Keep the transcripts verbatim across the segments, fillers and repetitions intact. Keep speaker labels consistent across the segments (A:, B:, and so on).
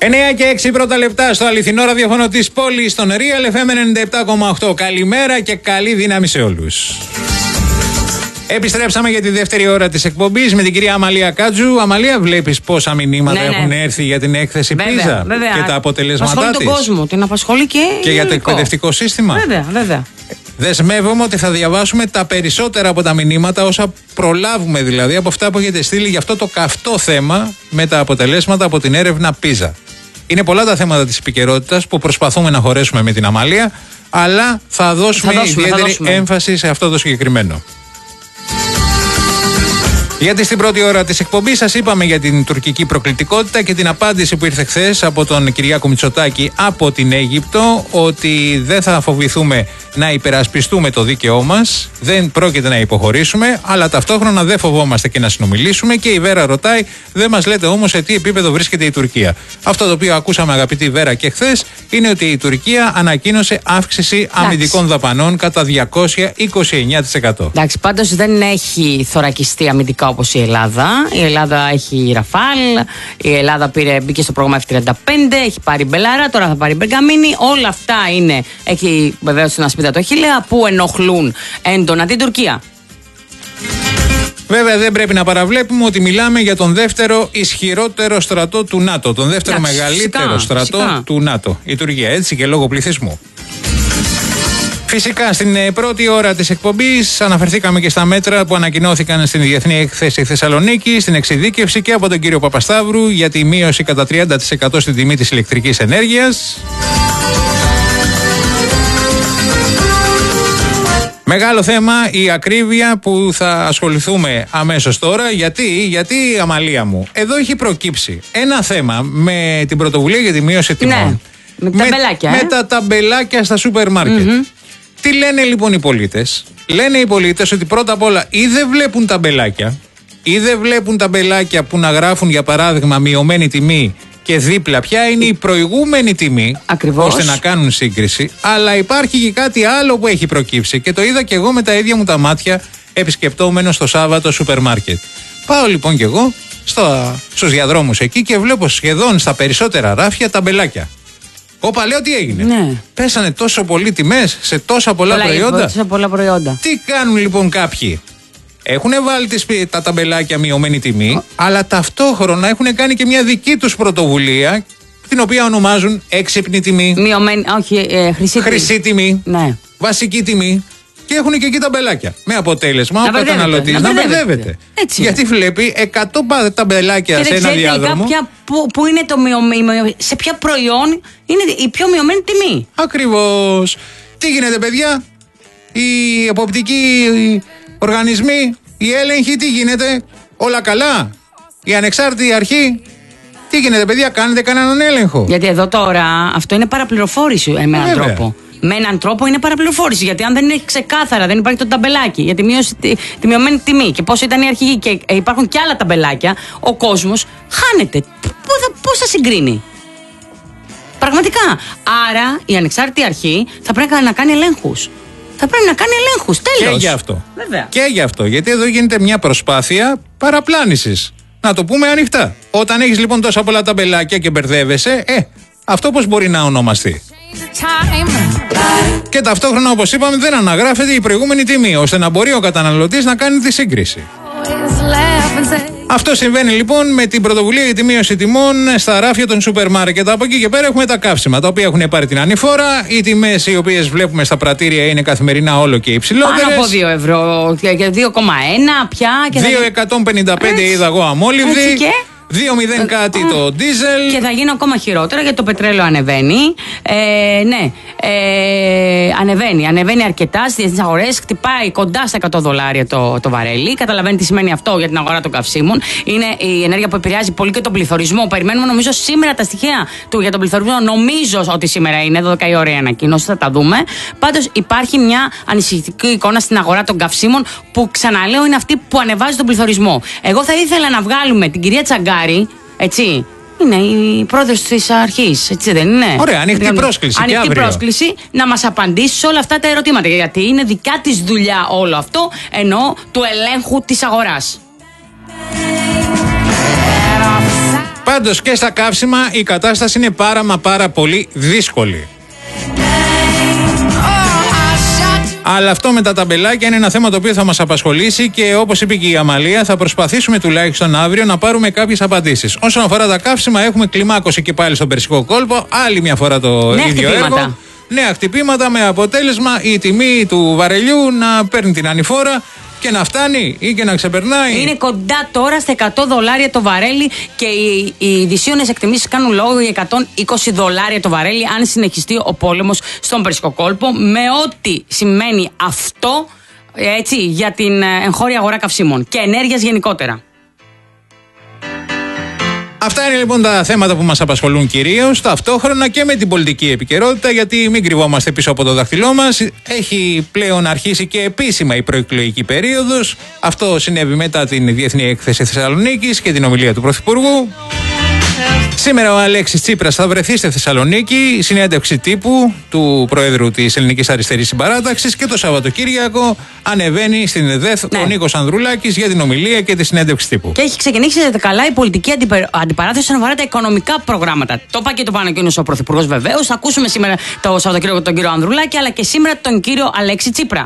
A: εννιά και έξι πρώτα λεπτά στο αληθινό ραδιόφωνο της πόλης, στον Real εφ εμ ενενήντα επτά κόμμα οκτώ. Καλημέρα και καλή δύναμη σε όλους. Επιστρέψαμε για τη δεύτερη ώρα της εκπομπής με την κυρία Αμαλία Κάτζου. Αμαλία, βλέπεις πόσα μηνύματα ναι, έχουν ναι. έρθει για την έκθεση Πίζα και τα αποτελέσματά της.
B: Απασχολεί τον κόσμο, την απασχολεί και,
A: και για το εκπαιδευτικό σύστημα.
B: Βέβαια, βέβαια.
A: Δεσμεύομαι ότι θα διαβάσουμε τα περισσότερα από τα μηνύματα, όσα προλάβουμε δηλαδή από αυτά που έχετε στείλει για αυτό το καυτό θέμα με τα αποτελέσματα από την έρευνα Πίζα. Είναι πολλά τα θέματα της επικαιρότητας που προσπαθούμε να χωρέσουμε με την Αμαλία, αλλά θα δώσουμε, θα δώσουμε ιδιαίτερη θα δώσουμε. έμφαση σε αυτό το συγκεκριμένο. Γιατί στην πρώτη ώρα της εκπομπής σας είπαμε για την τουρκική προκλητικότητα και την απάντηση που ήρθε χθες από τον Κυριάκο Μητσοτάκη από την Αίγυπτο, ότι δεν θα φοβηθούμε να υπερασπιστούμε το δίκαιό μας, δεν πρόκειται να υποχωρήσουμε, αλλά ταυτόχρονα δεν φοβόμαστε και να συνομιλήσουμε. Και η Βέρα ρωτάει, δεν μας λέτε όμως σε τι επίπεδο βρίσκεται η Τουρκία. Αυτό το οποίο ακούσαμε, αγαπητή Βέρα, και χθες είναι ότι η Τουρκία ανακοίνωσε αύξηση Εντάξει. αμυντικών δαπανών κατά διακόσια είκοσι εννιά τοις εκατό.
B: Εντάξει, πάντως δεν έχει θωρακιστεί αμυντικά όπως η Ελλάδα. Η Ελλάδα έχει Ραφάλ, η Ελλάδα πήρε, μπήκε στο πρόγραμμα εφ τριάντα πέντε, έχει πάρει Μπελάρα, τώρα θα πάρει Μπεργαμίνη. Όλα αυτά είναι, έχει βεβαίως την ασπίδα το χίλια, που ενοχλούν έντονα την Τουρκία.
A: Βέβαια, δεν πρέπει να παραβλέπουμε ότι μιλάμε για τον δεύτερο ισχυρότερο στρατό του ΝΑΤΟ. Τον δεύτερο Άξι, μεγαλύτερο φυσικά, στρατό φυσικά. του ΝΑΤΟ. Η Τουρκία, έτσι, και λόγω πληθυσμού. Φυσικά, στην πρώτη ώρα της εκπομπής αναφερθήκαμε και στα μέτρα που ανακοινώθηκαν στην Διεθνή Έκθεση Θεσσαλονίκη, στην εξειδίκευση και από τον κύριο Παπασταύρου για τη μείωση κατά τριάντα τοις εκατό στην τιμή της ηλεκτρικής ενέργειας. Μεγάλο θέμα η ακρίβεια που θα ασχοληθούμε αμέσως τώρα. Γιατί, γιατί Αμαλία μου, εδώ έχει προκύψει ένα θέμα με την πρωτοβουλία για τη μείωση τιμών.
B: Ναι, με τα ταμπελάκια.
A: Με, ε? με τα ταμπελάκια στα σούπερ μάρκετ. Mm-hmm. Τι λένε λοιπόν οι πολίτες? Λένε οι πολίτες ότι πρώτα απ' όλα ή δεν βλέπουν ταμπελάκια, ή δεν βλέπουν ταμπελάκια που να γράφουν για παράδειγμα μειωμένη τιμή και δίπλα ποια είναι η προηγούμενη τιμή. Ακριβώς. Ώστε να κάνουν σύγκριση. Αλλά υπάρχει και κάτι άλλο που έχει προκύψει και το είδα και εγώ με τα ίδια μου τα μάτια επισκεπτόμενο το Σάββατο σούπερ μάρκετ. Πάω λοιπόν και εγώ στο, στους διαδρόμους εκεί και βλέπω σχεδόν στα περισσότερα ράφια ταμπελάκια. Όπα, λέω, τι έγινε?
B: Ναι.
A: Πέσανε τόσο πολλοί τιμές σε τόσα πολλά, πολλά προϊόντα.
B: Τόσα πολλά προϊόντα.
A: Τι κάνουν λοιπόν κάποιοι? Έχουν βάλει τις, τα ταμπελάκια μειωμένη τιμή, oh. αλλά ταυτόχρονα έχουν κάνει και μια δική τους πρωτοβουλία, την οποία ονομάζουν έξυπνη τιμή.
B: Μειωμένη, όχι, ε, χρυσή,
A: χρυσή τιμή.
B: Ναι.
A: Βασική τιμή. Και έχουν και εκεί ταμπελάκια. Με αποτέλεσμα ο καταναλωτής να μπερδεύεται. Γιατί βλέπει εκατό ταμπελάκια και σε ένα διάδρομο.
B: Ποια, που, που είναι το μειωμένο, σε ποια προϊόν είναι η πιο μειωμένη τιμή.
A: Ακριβώς. Τι γίνεται, παιδιά? Οι εποπτικοί οργανισμοί, οι έλεγχοι, τι γίνεται? Όλα καλά? Η ανεξάρτητη αρχή, τι γίνεται, παιδιά? Κάνετε κανέναν έλεγχο?
B: Γιατί εδώ τώρα αυτό είναι παραπληροφόρηση με έναν τρόπο. Με έναν τρόπο είναι παραπληροφόρηση. Γιατί αν δεν είναι ξεκάθαρα, δεν υπάρχει το ταμπελάκι για τη, μείωση, τη, τη μειωμένη τιμή και πώς ήταν η αρχική και υπάρχουν και άλλα ταμπελάκια, ο κόσμος χάνεται. Πώς θα συγκρίνει? Πραγματικά. Άρα η ανεξάρτητη αρχή θα πρέπει να κάνει ελέγχους. Θα πρέπει να κάνει ελέγχους. Τέλος.
A: Και για αυτό.
B: Βέβαια.
A: Και για αυτό. Γιατί εδώ γίνεται μια προσπάθεια παραπλάνησης. Να το πούμε ανοιχτά. Όταν έχεις λοιπόν τόσα πολλά ταμπελάκια και μπερδεύεσαι, ε, αυτό πώς μπορεί να ονομαστεί? Και ταυτόχρονα, όπως είπαμε, δεν αναγράφεται η προηγούμενη τιμή, ώστε να μπορεί ο καταναλωτής να κάνει τη σύγκριση. Αυτό συμβαίνει λοιπόν με την πρωτοβουλία για τη μείωση τιμών στα ράφια των σούπερ μάρκετ. Από εκεί και πέρα έχουμε τα καύσιμα, τα οποία έχουν πάρει την ανηφόρα. Οι τιμές οι οποίες βλέπουμε στα πρατήρια είναι καθημερινά όλο και υψηλότερες.
B: Πάνω από δύο ευρώ και δύο κόμμα ένα πια.
A: δύο εκατόν πενήντα πέντε είδα εγώ αμόλυβδη. δύο μηδέν κάτι ε, το ντίζελ.
B: Και θα γίνει ακόμα χειρότερα γιατί το πετρέλαιο ανεβαίνει. Ε, ναι, ε, ανεβαίνει. Ανεβαίνει αρκετά στις διεθνείς αγορές. Χτυπάει κοντά στα εκατό δολάρια το, το βαρέλι. Καταλαβαίνετε τι σημαίνει αυτό για την αγορά των καυσίμων. Είναι η ενέργεια που επηρεάζει πολύ και τον πληθωρισμό. Περιμένουμε νομίζω σήμερα τα στοιχεία του για τον πληθωρισμό. Νομίζω ότι σήμερα είναι δώδεκα η ώρα η ανακοίνωση. Θα τα δούμε. Πάντως υπάρχει μια ανησυχητική εικόνα στην αγορά των καυσίμων που, ξαναλέω, είναι αυτή που ανεβάζει τον πληθωρισμό. Εγώ θα ήθελα να βγάλουμε την κυρία Τσαγκάρη. Έτσι, είναι η πρόεδρος της αρχής, έτσι δεν είναι?
A: Ωραία, ανοιχτή πρόσκληση.
B: Ανοιχτή πρόσκληση να μας απαντήσει σε όλα αυτά τα ερωτήματα. Γιατί είναι δικιά της δουλειά όλο αυτό, ενώ του ελέγχου της αγοράς.
A: Πάντως και στα καύσιμα η κατάσταση είναι πάρα μα πάρα πολύ δύσκολη. Αλλά αυτό με τα ταμπελάκια είναι ένα θέμα το οποίο θα μας απασχολήσει και όπως είπε και η Αμαλία, θα προσπαθήσουμε τουλάχιστον αύριο να πάρουμε κάποιες απαντήσεις. Όσον αφορά τα καύσιμα, έχουμε κλιμάκωση και πάλι στον Περσικό κόλπο. Άλλη μια φορά το
B: νέα
A: ίδιο
B: χτυπήματα.
A: έργο. Νέα χτυπήματα με αποτέλεσμα η τιμή του βαρελιού να παίρνει την ανηφόρα και να φτάνει ή και να ξεπερνάει.
B: Είναι κοντά τώρα στα εκατό δολάρια το βαρέλι και οι, οι δυσίωνες εκτιμήσεις κάνουν λόγο για εκατόν είκοσι δολάρια το βαρέλι αν συνεχιστεί ο πόλεμος στον Περσικό κόλπο, με ό,τι σημαίνει αυτό, έτσι, για την εγχώρια αγορά καυσίμων και ενέργειας γενικότερα.
A: Αυτά είναι λοιπόν τα θέματα που μας απασχολούν κυρίως, ταυτόχρονα και με την πολιτική επικαιρότητα, γιατί μην κρυβόμαστε πίσω από το δάχτυλό μας. Έχει πλέον αρχίσει και επίσημα η προεκλογική περίοδος. Αυτό συνέβη μετά την Διεθνή Έκθεση Θεσσαλονίκης και την ομιλία του Πρωθυπουργού. Σήμερα ο Αλέξης Τσίπρας θα βρεθεί στη Θεσσαλονίκη, συνέντευξη τύπου του Προέδρου της Ελληνικής Αριστερής Συμπαράταξης, και το Σαββατοκύριακο ανεβαίνει στην ΕΔΕΘ ναι. ο Νίκος Ανδρουλάκης για την ομιλία και τη συνέντευξη τύπου. Και
B: έχει ξεκινήσει καλά η πολιτική αντιπε... αντιπαράθεση όσον αφορά τα οικονομικά προγράμματα. Το είπα και το πανεκκίνησε ο Πρωθυπουργός βεβαίως. Θα ακούσουμε σήμερα το Σαββατοκύριακο τον κύριο Ανδρουλάκη, αλλά και σήμερα τον κύριο Αλέξη Τσίπρα.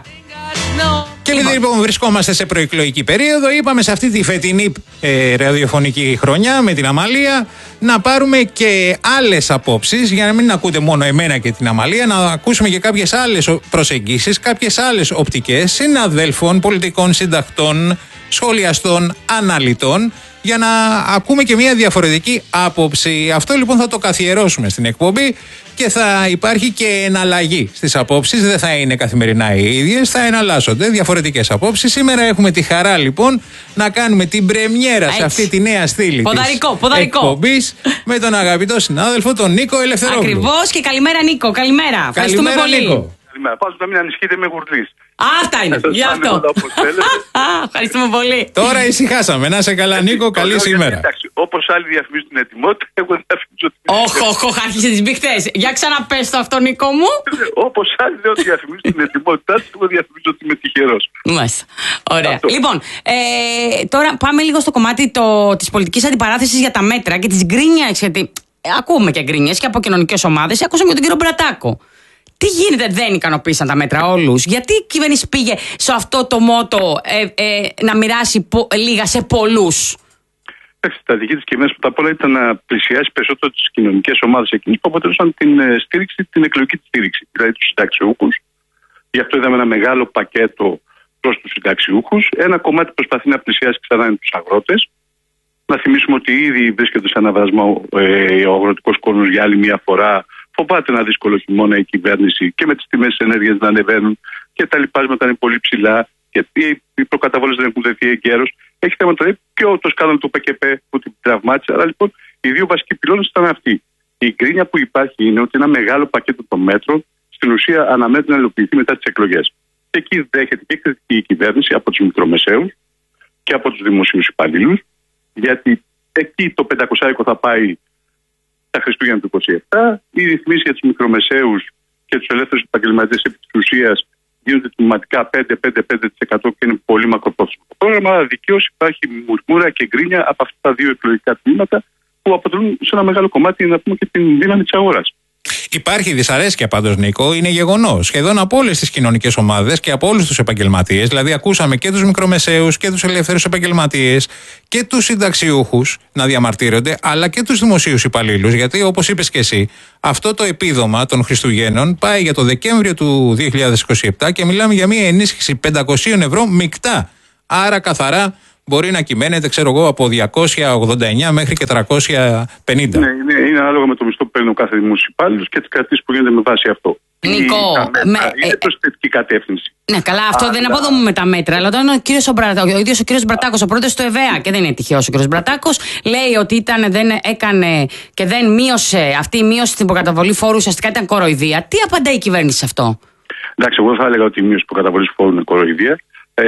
A: Και επειδή λοιπόν βρισκόμαστε σε προεκλογική περίοδο, είπαμε σε αυτή τη φετινή ε, ραδιοφωνική χρονιά με την Αμαλία να πάρουμε και άλλες απόψεις, για να μην ακούτε μόνο εμένα και την Αμαλία, να ακούσουμε και κάποιες άλλες προσεγγίσεις, κάποιες άλλες οπτικές συναδέλφων, πολιτικών συντακτών, σχολιαστών, αναλυτών, για να ακούμε και μια διαφορετική άποψη. Αυτό λοιπόν θα το καθιερώσουμε στην εκπομπή και θα υπάρχει και εναλλαγή στις απόψεις. Δεν θα είναι καθημερινά οι ίδιες, θα εναλλάσσονται διαφορετικές απόψεις. Σήμερα έχουμε τη χαρά λοιπόν να κάνουμε την πρεμιέρα σε αυτή τη νέα στήλη
B: ποδαρικό,
A: της
B: ποδαρικό.
A: εκπομπής με τον αγαπητό συνάδελφο τον Νίκο Ελευθερόπουλο.
B: Ακριβώς, και καλημέρα Νίκο, καλημέρα. Ευχαριστούμε πολύ.
A: Νίκο.
C: Καλημέρα. Πάντως να μην ανησυχείτε, με γουρλής.
B: Αυτά είναι, γι' αυτό. Ευχαριστούμε πολύ.
A: Τώρα ησυχάσαμε. Να σε καλά, Νίκο, καλή σήμερα.
C: Εντάξει, όπως άλλοι διαφημίζουν την ετοιμότητα, εγώ διαφημίζω την
B: ετοιμότητα. Όχι, όχι, άρχισε τις μπιχτές. Για ξαναπες το αυτό, Νίκο μου.
C: Όπως άλλοι λέω διαφημίζουν την ετοιμότητά του, εγώ διαφημίζω ότι είμαι τυχερός.
B: Μάλιστα. Ωραία. Λοιπόν, τώρα πάμε λίγο στο κομμάτι της πολιτικής αντιπαράθεσης για τα μέτρα και της γκρίνιας. Γιατί ακούμε και γκρίνιες και από κοινωνικές ομάδες. Ακούσαμε και τον κύριο Μπρατάκο. Τι γίνεται, δεν ικανοποίησαν τα μέτρα όλους? Γιατί η κυβέρνηση πήγε σε αυτό το μότο ε, ε, να μοιράσει πο, λίγα σε πολλούς?
C: Η στρατηγική της κυβέρνησης πρώτα απ' όλα ήταν να πλησιάσει περισσότερο τις κοινωνικές ομάδες εκείνες που αποτελούσαν την ε, στήριξη, την εκλογική στήριξη, δηλαδή τους συνταξιούχους. Γι' αυτό είδαμε ένα μεγάλο πακέτο προς τους συνταξιούχους. Ένα κομμάτι προσπαθεί να πλησιάσει ξανά τους αγρότες. Να θυμίσουμε ότι ήδη βρίσκεται σε αναβρασμό ε, ο αγροτικός κόσμος για άλλη μια φορά. Φοβάται ένα δύσκολο χειμώνα η κυβέρνηση και με τις τιμές της ενέργειας να ανεβαίνουν και τα λοιπάσματα είναι πολύ ψηλά, γιατί οι προκαταβόλες δεν έχουν δεθεί εγκαίρως. Έχει θέματα και το σκάνδαλο του ΠΚΠ που την τραυμάτισε. Άρα λοιπόν οι δύο βασικοί πυλώνες ήταν αυτοί. Η γκρίνια που υπάρχει είναι ότι ένα μεγάλο πακέτο των μέτρων στην ουσία αναμένεται να υλοποιηθεί μετά τις εκλογές. Και εκεί δέχεται και κριτική η κυβέρνηση από τους μικρομεσαίους και από τους δημοσίους υπαλλήλους, γιατί εκεί το πεντακόσια θα πάει τα Χριστούγεννα του είκοσι επτά. Οι ρυθμίσεις για τους μικρομεσαίους και τους ελεύθερους επαγγελματίες επί της ουσίας γίνονται τμηματικά πέντε με πέντε τοις εκατό και είναι πολύ μακροπρόθεσμο το πρόγραμμα. Δικαίως υπάρχει μουρμούρα και γκρίνια από αυτά τα δύο εκλογικά τμήματα που αποτελούν σε ένα μεγάλο κομμάτι, να πούμε, και την δύναμη της αγοράς.
A: Υπάρχει δυσαρέσκεια πάντως, Νίκο, είναι γεγονός. Σχεδόν από όλες τις κοινωνικές ομάδες και από όλους τους επαγγελματίες. Δηλαδή, ακούσαμε και τους μικρομεσαίους και τους ελεύθερους επαγγελματίες και τους συνταξιούχους να διαμαρτύρονται, αλλά και τους δημοσίους υπαλλήλους. Γιατί, όπως είπες και εσύ, αυτό το επίδομα των Χριστουγέννων πάει για το Δεκέμβριο του δύο χιλιάδες είκοσι επτά και μιλάμε για μια ενίσχυση πεντακόσια ευρώ μεικτά. Άρα, καθαρά μπορεί να κυμαίνεται, ξέρω εγώ, από διακόσια ογδόντα εννιά μέχρι και τριακόσια πενήντα.
C: Ναι, είναι, είναι ανάλογα με το μισθό που παίρνει ο κάθε δημόσιος υπάλληλος και τις κρατήσεις που γίνονται με βάση αυτό.
B: Νίκο,
C: με, είναι ε, προς θετική κατεύθυνση.
B: Ναι, καλά, αυτό αλλά... δεν είναι από εδώ με τα μέτρα. Αλλά όταν ο, κύριος ο, ο ίδιος ο κύριος Μπρατάκος, ο πρόεδρος του ΕΒΕΑ, και δεν είναι τυχαίος ο κύριος Μπρατάκος, λέει ότι ήταν, δεν έκανε και δεν μείωσε, αυτή η μείωση στην προκαταβολή φόρου ουσιαστικά ήταν κοροϊδία. Τι απαντάει η κυβέρνηση σε αυτό?
C: Εντάξει, εγώ θα έλεγα ότι η μείωση της προκαταβολής φόρου είναι κοροϊδία.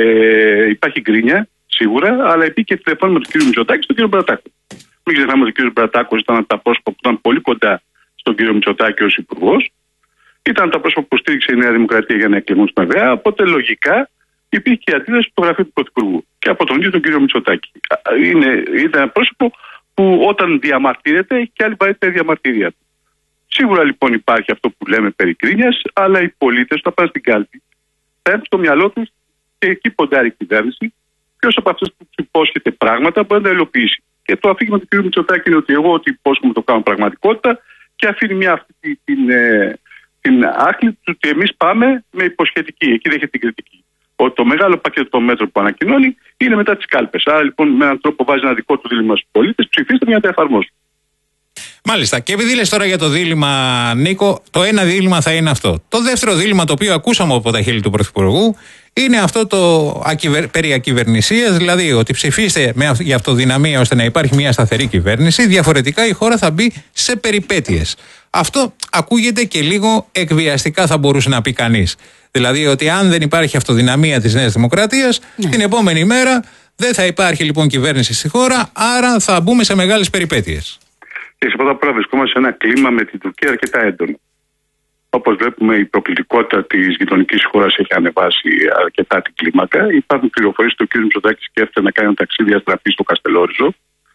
C: Ε, υπάρχει γκρίνια, σίγουρα, αλλά υπήρχε και τηλεφώνημα με τον κύριο Μητσοτάκη στον κύριο Μπρατάκο. Μην ξεχνάμε ότι ο κύριος Μπρατάκος ήταν από τα πρόσωπα που ήταν πολύ κοντά στον κύριο Μητσοτάκη ως υπουργός. Ήταν τα πρόσωπα που στήριξε η Νέα Δημοκρατία για να εκλεγούν στην ΕΒΕΑ. Οπότε λογικά υπήρχε και αντίδραση στο γραφείο του Πρωθυπουργού και από τον ίδιο τον κύριο Μητσοτάκη. Είναι, ήταν ένα πρόσωπο που όταν διαμαρτύρεται έχει και άλλη βαρύτερη διαμαρτυρία του. Σίγουρα λοιπόν υπάρχει αυτό που λέμε περί κρίνιας, αλλά οι πολίτες θα πάνε στην κάλπη, θα έχουν στο μυαλό τους και εκεί ποντάρει η κυβέρνηση. Ποιος από αυτούς που του υπόσχεται πράγματα μπορεί να τα υλοποιήσει. Και το αφήγημα του κ. Μητσοτάκη είναι ότι εγώ ότι υπόσχομαι το κάνω πραγματικότητα και αφήνει μια αυτή την, την, την άχλη του ότι εμείς πάμε με υποσχετική. Εκεί δέχεται την κριτική. Ότι το μεγάλο πακέτο των μέτρων που ανακοινώνει είναι μετά τις κάλπες. Άρα λοιπόν με έναν τρόπο βάζει ένα δικό του δίλημμα στους πολίτες, ψηφίστε για να τα εφαρμόσουν.
A: Μάλιστα. Και επειδή λες τώρα για το δίλημμα, Νίκο, το ένα δίλημμα θα είναι αυτό. Το δεύτερο δίλημμα, το οποίο ακούσαμε από τα χείλη του Πρωθυπουργού, είναι αυτό το ακυβερ... περί ακυβερνησίας, δηλαδή ότι ψηφίστε με... για αυτοδυναμία ώστε να υπάρχει μια σταθερή κυβέρνηση, διαφορετικά η χώρα θα μπει σε περιπέτειες. Αυτό ακούγεται και λίγο εκβιαστικά, θα μπορούσε να πει κανείς. Δηλαδή ότι αν δεν υπάρχει αυτοδυναμία της Νέας Δημοκρατίας, ναι, την επόμενη μέρα δεν θα υπάρχει λοιπόν κυβέρνηση στη χώρα, άρα θα μπούμε σε μεγάλες περιπέτειες.
C: Και σε πρώτα απ' όλα βρισκόμαστε σε ένα κλίμα με την Τουρκία αρκετά έντονο. Όπως βλέπουμε, η προκλητικότητα της γειτονικής χώρας έχει ανεβάσει αρκετά την κλίμακα. Υπάρχουν πληροφορίες ότι ο κ. Μητσοτάκης σκέφτεται να κάνει ένα ταξίδι αστραφή στο Καστελόριζο.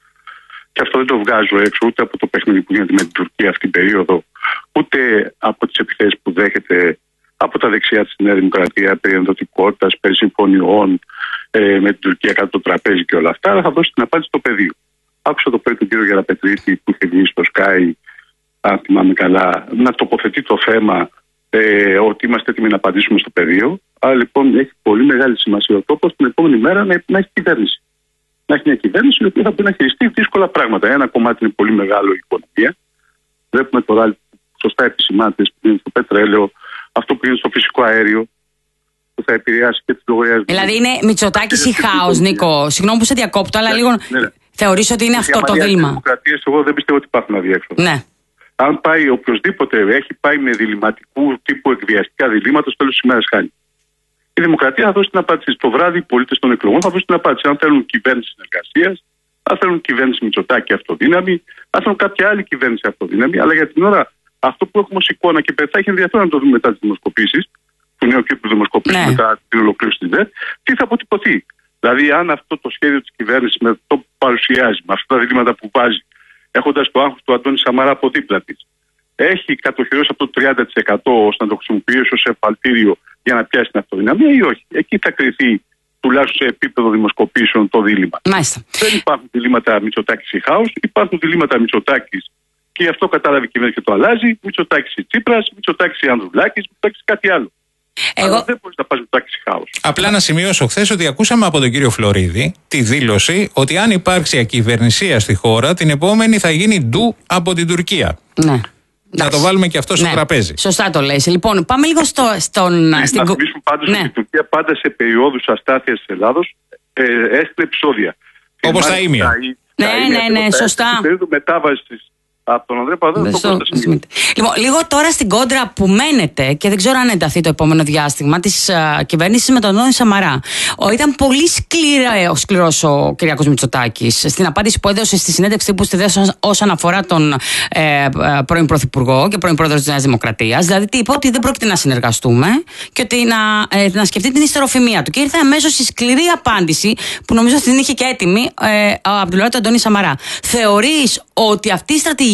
C: Και αυτό δεν το βγάζω έξω ούτε από το παιχνίδι που γίνεται με την Τουρκία αυτή την περίοδο, ούτε από τις επιθέσεις που δέχεται από τα δεξιά της Νέα Δημοκρατία περί ενδοτικότητας, περί συμφωνιών ε, με την Τουρκία κάτω το τραπέζι και όλα αυτά. Αλλά θα δώσει την απάντηση στο πεδίο. Άκουσα το πρωί τον κύριο Γεραπετρίτη που είχε βγει στο Sky, αν θυμάμαι καλά, να τοποθετεί το θέμα ε, ότι είμαστε έτοιμοι να απαντήσουμε στο πεδίο. Άρα λοιπόν έχει πολύ μεγάλη σημασία ο τόπος την επόμενη μέρα να, να έχει κυβέρνηση. Να έχει μια κυβέρνηση η οποία θα μπορεί να χειριστεί δύσκολα πράγματα. Ένα κομμάτι είναι πολύ μεγάλο η οικονομία. Βλέπουμε τώρα σωστά επισημάνσεις που είναι στο πετρέλαιο, αυτό που είναι στο φυσικό αέριο, που θα επηρεάσει και τις λογαριασμούς.
B: Δηλαδή είναι Μητσοτάκης ή χάος, Νίκο. Συγγνώμη που σε διακόπτω, αλλά
C: ναι,
B: λίγο.
C: Ναι, ναι.
B: Θεωρείς ότι είναι αυτό το δίλημμα?
C: Δημοκρατίες, εγώ δεν πιστεύω ότι υπάρχουν αδιέξοδο.
B: Ναι.
C: Αν πάει οποιοδήποτε έχει πάει με διλημματικού τύπου εκβιαστικά διλήμματα, στο τέλος της ημέρας χάνει. Η Δημοκρατία θα δώσει την απάντηση. Το βράδυ οι πολίτες των εκλογών θα δώσουν την απάντηση. Αν θέλουν κυβέρνηση συνεργασίας, αν θέλουν κυβέρνηση Μητσοτάκη αυτοδύναμη, αν θέλουν κάποια άλλη κυβέρνηση αυτοδύναμη. Αλλά για την ώρα αυτό που έχουμε ως εικόνα και θα έχει ενδιαφέρον να το δούμε μετά τις δημοσκοπήσεις, του νέου κύκλου δημοσκοπήσεις ναι. μετά την ολοκλήρωση της ΔΕΤ, τι θα αποτυπωθεί. Δηλαδή, αν αυτό το σχέδιο της κυβέρνησης με το που παρουσιάζει, με αυτά τα διλήμματα που βάζει, έχοντας το άγχος του Αντώνη Σαμαρά από δίπλα της, έχει κατοχυρώσει αυτό το τριάντα τοις εκατό ώστε να το χρησιμοποιήσει ως εφαλτήριο για να πιάσει την αυτοδυναμία ή όχι. Εκεί θα κριθεί τουλάχιστον σε επίπεδο δημοσκοπήσεων το δίλημμα.
B: Μάλιστα.
C: Δεν υπάρχουν διλήμματα Μητσοτάκης ή χάους, υπάρχουν διλήμματα Μητσοτάκης και γι' αυτό κατάλαβε η κυβέρνηση και το αλλάζει. Μητσοτάκης ή Τσίπρας, Μητσοτάκης ή Ανδρουλάκης, Μητσοτάκης ή κάτι άλλο. Εγώ... Αλλά δεν μπορεί να πας Μητσοτάκης ή χάος.
A: Απλά να σημειώσω χθες ότι ακούσαμε από τον κύριο Φλωρίδη τη δήλωση ότι αν υπάρξει ακυβερνησία στη χώρα, την επόμενη θα γίνει ντου από την Τουρκία.
B: Ναι.
A: Να το βάλουμε και αυτό στο ναι. τραπέζι.
B: Σωστά το λες. Λοιπόν, πάμε λίγο στο, στον.
C: Ναι,
B: στην...
C: Να θυμίσουμε πάντως ναι. ότι η Τουρκία πάντα σε περιόδους αστάθειας της Ελλάδος ε, έστειλε επεισόδια.
A: Όπως τα ίμια.
B: Ναι, ναι, ναι, σωστά.
C: Στην περίοδο μετάβασης από τον Ανδρέα Παπανδρέου στο
B: Λοιπόν, λίγο τώρα στην κόντρα που μένετε και δεν ξέρω αν ενταθεί το επόμενο διάστημα της uh, κυβέρνησης με τον Αντώνη Σαμαρά. Ο, ήταν πολύ σκληρό, σκληρός ο Κυριάκος Μητσοτάκης στην απάντηση που έδωσε στη συνέντευξη που στη δέση όσον αφορά τον ε, πρώην Πρωθυπουργό και πρώην Πρόεδρο της Νέας Δημοκρατίας. Δηλαδή, τι είπε, ότι δεν πρόκειται να συνεργαστούμε και ότι να, ε, να σκεφτεί την ιστεροφημία του. Και ήρθε αμέσως η σκληρή απάντηση που νομίζω ότι την είχε και έτοιμη ε, από την πλευρά του Αντώνη Σαμαρά. Θεωρείς ότι αυτή η στρατηγική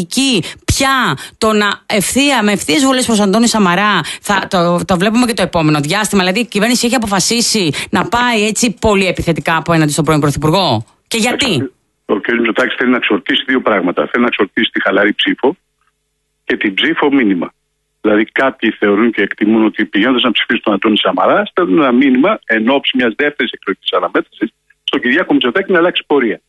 B: πια το να ευθεία, με ευθείες βολές προς Αντώνη Σαμαρά θα, το, το βλέπουμε και το επόμενο διάστημα? Δηλαδή η κυβέρνηση έχει αποφασίσει να πάει έτσι πολύ επιθετικά απέναντι στον πρώην Πρωθυπουργό. Και γιατί?
C: Ο κ. Μητσοτάκης θέλει να εξορτήσει δύο πράγματα. Θέλει να εξορτήσει τη χαλαρή ψήφο και την ψήφο μήνυμα. Δηλαδή κάποιοι θεωρούν και εκτιμούν ότι πηγαίνοντας να ψηφίσουν τον Αντώνη Σαμαρά, στέλνουν ένα μήνυμα εν ώψη μιας δεύτερης εκλογικής αναμέτρησης στον Κυριάκο Μητσοτάκη να αλλάξει πορεία.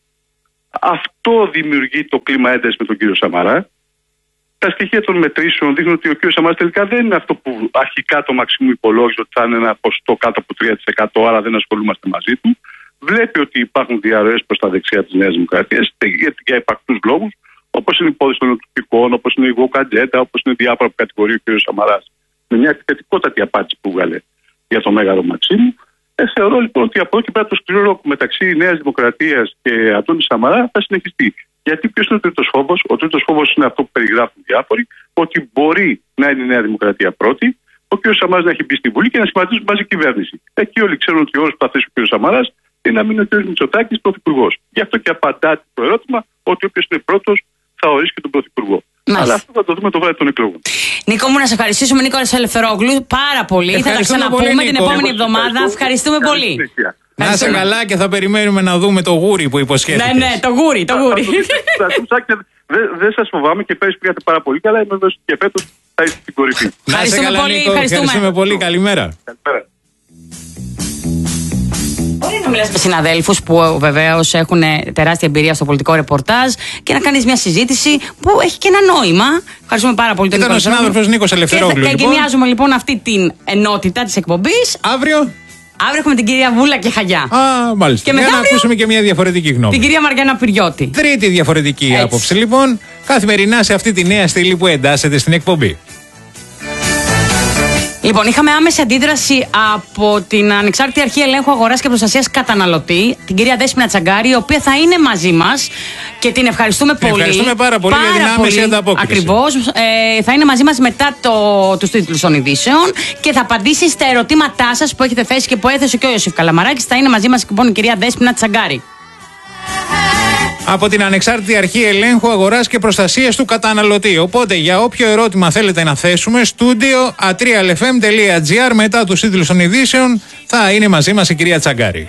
C: Αυτό δημιουργεί το κλίμα ένταση με τον κύριο Σαμαρά. Τα στοιχεία των μετρήσεων δείχνουν ότι ο κύριος Σαμαράς τελικά δεν είναι αυτό που αρχικά το Μαξίμου υπολόγιζε, ότι θα είναι ένα ποσοστό κάτω από τρία τοις εκατό, άρα δεν ασχολούμαστε μαζί του. Βλέπει ότι υπάρχουν διαρροές προς τα δεξιά της Νέας Δημοκρατίας για υπαρκτούς λόγους, όπως είναι η υπόθεση των νοτυπικών, όπως είναι η Γουοκαντζέτα, όπως είναι διάφορα που κατηγορεί ο κύριος Σαμαράς. Με μια επιθετικότατη απάντηση που βγάλε για το Μέγαρο Μαξίμου. Ε, θεωρώ λοιπόν ότι από εκεί πέρα το σκληρό ρόκο μεταξύ Νέας Δημοκρατίας και Αντώνη Σαμαρά θα συνεχιστεί. Γιατί ποιος είναι ο τρίτος φόβος? Ο τρίτος φόβος είναι αυτό που περιγράφουν διάφοροι, ότι μπορεί να είναι η Νέα Δημοκρατία πρώτη, ο κ. Σαμαράς να έχει μπει στη Βουλή και να σχηματίσουν μαζί κυβέρνηση. Εκεί όλοι ξέρουν ότι ο όρος που θα θέσει ο κ. Σαμαράς ή να μείνει ο κ. Μητσοτάκης πρωθυπουργός. Γι' αυτό και απαντάτε το ερώτημα ότι όποιος είναι πρώτος θα ορίσει και τον πρωθυπουργό. Μάλιστα. Αλλά αυτό θα το δούμε το βράδυ των εκλογών.
B: Νίκο μου, να σε ευχαριστήσουμε, Νίκο Ελευθερόγλου, πάρα πολύ. Θα τα ξαναπούμε πολύ, την επόμενη εβδομάδα. Ευχαριστούμε πολύ.
A: Να είσαι καλά και θα περιμένουμε να δούμε το γούρι που υποσχέθηκες.
B: Ναι, ναι, το γούρι, το γούρι.
C: Δεν σας φοβάμαι και πέρυσι πήγατε πάρα πολύ καλά. Είμαι βέβαιος και φέτος θα είστε στην κορυφή.
A: Να είσαι καλά, Νίκο. Ευχαριστούμε πολύ. Καλημέρα.
C: Καλημέρα.
B: Μπορεί να μιλάς με συναδέλφους που βεβαίως έχουν τεράστια εμπειρία στο πολιτικό ρεπορτάζ και να κάνεις μια συζήτηση που έχει και ένα νόημα. Ευχαριστούμε πάρα πολύ τον Νίκο.
A: Ήταν ο συνάδελφος Νίκος Ελευθερόγλου.
B: Και εγκαινιάζουμε λοιπόν αυτή την ενότητα της εκπομπής.
A: Αύριο.
B: Αύριο έχουμε την κυρία Βούλα και Χαγιά.
A: Α, μάλιστα.
B: Και
A: για να ακούσουμε και μια διαφορετική γνώμη.
B: Την κυρία Μαριάννα Πυριώτη.
A: Τρίτη διαφορετική Έτσι. άποψη λοιπόν. Καθημερινά σε αυτή τη νέα στήλη που εντάσσεται στην εκπομπή.
B: Λοιπόν, είχαμε άμεση αντίδραση από την Ανεξάρτητη Αρχή Ελέγχου Αγοράς και Προστασίας Καταναλωτή, την κυρία Δέσποινα Τσαγκάρη, η οποία θα είναι μαζί μας και την ευχαριστούμε πολύ.
A: Ευχαριστούμε πάρα πολύ πάρα για την άμεση ανταπόκριση.
B: Ακριβώς. Ε, θα είναι μαζί μας μετά το, τους τίτλους των ειδήσεων και θα απαντήσει στα ερωτήματά σας που έχετε θέσει και που έθεσε και ο Ιωσήφ Καλαμαράκης. Θα είναι μαζί μας λοιπόν η κυρία Δέσποινα Τσαγκάρη.
A: Από την Ανεξάρτητη Αρχή Ελέγχου Αγοράς και Προστασίας του Καταναλωτή. Οπότε για όποιο ερώτημα θέλετε να θέσουμε, στούντιο at real f m dot g r, μετά τους τίτλους των ειδήσεων θα είναι μαζί μας η κυρία Τσαγκάρη.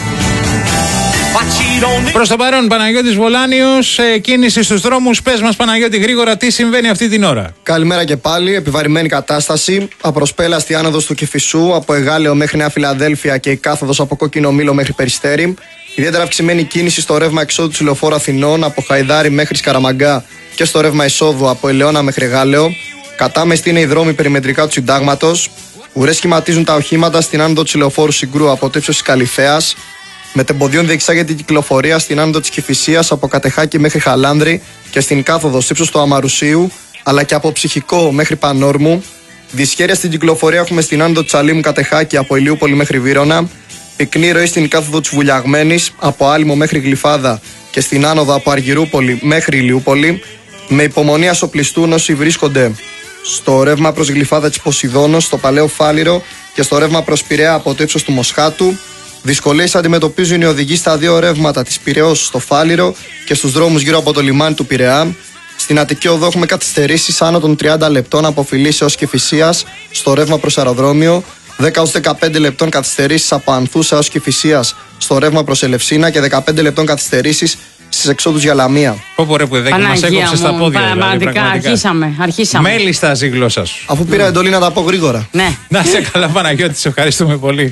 A: Προς το παρόν, Παναγιώτης Βολάνιος, ε, κίνηση στους δρόμους. Πες μας, Παναγιώτη, γρήγορα τι συμβαίνει αυτή την ώρα.
D: Καλημέρα και πάλι. Επιβαρημένη κατάσταση. Απροσπέλαστη άνοδος του Κηφισού από Εγάλεο μέχρι Νέα Φιλαδέλφια και η κάθοδος από Κόκκινο Μήλο μέχρι Περιστέρι. Ιδιαίτερα αυξημένη κίνηση στο ρεύμα εξόδου του Λεωφόρου Αθηνών από Χαϊδάρι μέχρι Σκαραμαγκά και στο ρεύμα εισόδου από Ελαιώνα μέχρι Εγάλεο. Κατάμεστη είναι οι δρόμοι περιμετρικά του Συντάγματος. Ουρές σχηματίζουν τα οχήματα στην άνοδο του Λεωφόρου Συγκρού από το ύψος της Καλυθέας. Μετεμποδίων διεξάγεται η κυκλοφορία στην άνοδο της Κηφισίας από Κατεχάκη μέχρι Χαλάνδρη και στην κάθοδο στο ύψος του Αμαρουσίου, αλλά και από Ψυχικό μέχρι Πανόρμου. Δυσχέρεια στην κυκλοφορία έχουμε στην άνοδο της Αλήμου Κατεχάκη από Ηλιούπολη μέχρι Βύρωνα. Πυκνή ροή στην κάθοδο της Βουλιαγμένης από Άλυμο μέχρι Γλυφάδα και στην άνοδο από Αργυρούπολη μέχρι Ηλιούπολη. Με υπομονή ασοπλιστούν όσοι βρίσκονται στο ρεύμα προς Γλυφάδα της Ποσειδώνος, στο Παλαιό Φάληρο και στο ρεύμα προς Πειραιά από το ύψος του Μοσχάτου. Δυσκολίες αντιμετωπίζουν οι οδηγοί στα δύο ρεύματα της Πειραιώς στο Φάληρο και στους δρόμους γύρω από το λιμάνι του Πειραιά. Στην Αττική Οδό έχουμε καθυστερήσεις άνω των τριάντα λεπτών από Φιλής έως Κηφισίας στο ρεύμα προς αεροδρόμιο, δέκα έως δεκαπέντε λεπτών καθυστερήσεις από Ανθούσα έως Κηφισίας στο ρεύμα προς Ελευσίνα και δεκαπέντε λεπτών καθυστερήσεις στις εξόδους για Λαμία.
A: Πω ρε που δεν μας έκοψε στα πόδια.
B: Πραγματικά, δηλαδή, αρχίσαμε, αρχίσαμε.
A: Μέλιστα η γλώσσα σου.
D: Αφού πήρα mm. εντολή να τα πω γρήγορα.
B: Ναι.
A: Να σε καλά, Παναγιώτη, σε ευχαριστούμε πολύ.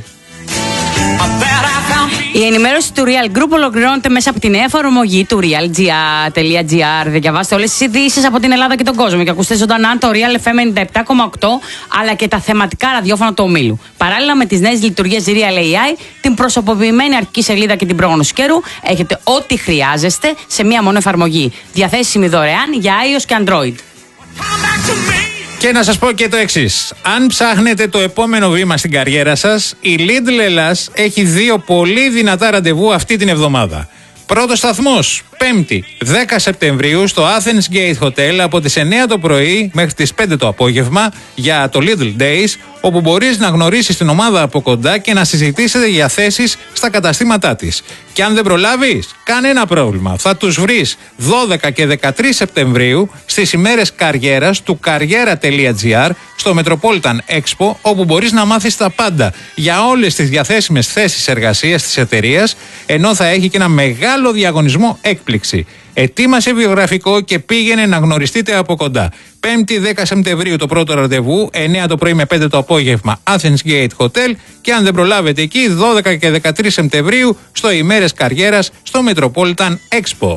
B: Η ενημέρωση του Real Group ολοκληρώνεται μέσα από τη νέα εφαρμογή του realgr τελεία gr. Διαβάστε όλες τις ειδήσεις από την Ελλάδα και τον κόσμο και ακούστε ζωντανά το Real εφ εμ ενενήντα επτά κόμμα οκτώ αλλά και τα θεματικά ραδιόφωνα του ομίλου. Παράλληλα με τις νέες λειτουργίες Real έι άι, την προσωποποιημένη αρχική σελίδα και την πρόγνωση καιρού, έχετε ό,τι χρειάζεστε σε μία μόνο εφαρμογή. Διαθέσιμη δωρεάν για iOS και Android.
A: Και να σας πω και το εξής. Αν ψάχνετε το επόμενο βήμα στην καριέρα σας, η Lidl Ελλάς έχει δύο πολύ δυνατά ραντεβού αυτή την εβδομάδα. Πρώτος σταθμός, Πέμπτη, δέκα Σεπτεμβρίου, στο Athens Gate Hotel από τις εννιά το πρωί μέχρι τις πέντε το απόγευμα για το Lidl Days, όπου μπορείς να γνωρίσεις την ομάδα από κοντά και να συζητήσετε για θέσεις στα καταστήματά της. Και αν δεν προλάβεις, κανένα πρόβλημα. Θα τους βρεις δώδεκα και δεκατρείς Σεπτεμβρίου στις ημέρες καριέρας του καριέρα τελεία gr στο Metropolitan Expo, όπου μπορείς να μάθεις τα πάντα για όλες τις διαθέσιμες θέσεις εργασίας της εταιρείας, ενώ θα έχει και ένα μεγάλο διαγωνισμό έκπληξη. Ετοίμασε βιογραφικό και πήγαινε να γνωριστείτε από κοντά. Πέμπτη δέκα Σεπτεμβρίου το πρώτο ραντεβού, εννιά το πρωί με πέντε το απόγευμα, Athens Gate Hotel, και αν δεν προλάβετε εκεί, δώδεκα και δεκατρείς Σεπτεμβρίου στο ημέρες καριέρας στο Metropolitan Expo.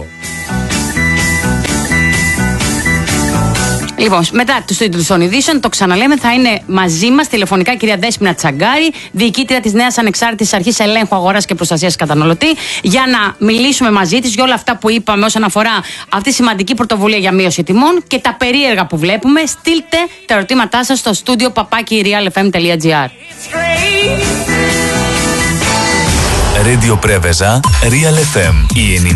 B: Λοιπόν, μετά τους τίτλους των ειδήσεων, το ξαναλέμε, θα είναι μαζί μας τηλεφωνικά η κυρία Δέσποινα Τσαγκάρη, διοικήτρια της νέας Ανεξάρτητης Αρχής Ελέγχου Αγοράς και Προστασίας Καταναλωτή, για να μιλήσουμε μαζί της για όλα αυτά που είπαμε όσον αφορά αυτή τη σημαντική πρωτοβουλία για μείωση τιμών και τα περίεργα που βλέπουμε. Στείλτε τα ερωτήματά σας στο στούντιο παπάκι realfm τελεία gr.
E: Radio Preveza, Real εφ εμ.